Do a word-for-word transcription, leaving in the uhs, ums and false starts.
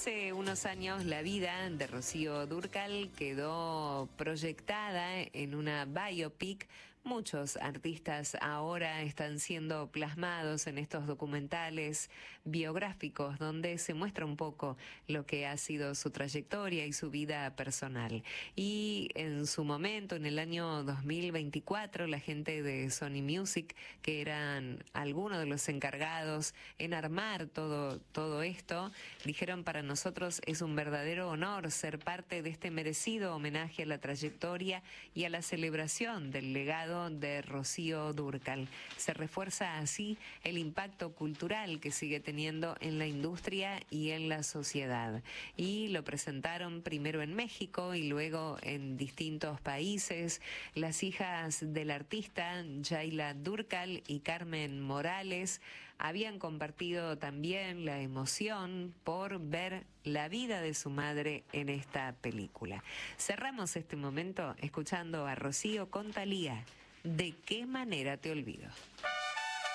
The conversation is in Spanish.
Hace unos años la vida de Rocío Dúrcal quedó proyectada en una biopic. Muchos artistas ahora están siendo plasmados en estos documentales biográficos donde se muestra un poco lo que ha sido su trayectoria y su vida personal. Y en su momento, en el año dos mil veinticuatro, la gente de Sony Music, que eran algunos de los encargados en armar todo, todo esto, dijeron: para nosotros es un verdadero honor ser parte de este merecido homenaje a la trayectoria y a la celebración del legado de Rocío Dúrcal. Se refuerza así el impacto cultural que sigue teniendo en la industria y en la sociedad. Y lo presentaron primero en México y luego en distintos países. Las hijas del artista, Yayla Dúrcal y Carmen Morales, habían compartido también la emoción por ver la vida de su madre en esta película. Cerramos este momento escuchando a Rocío con Thalía. ¿De qué manera te olvido?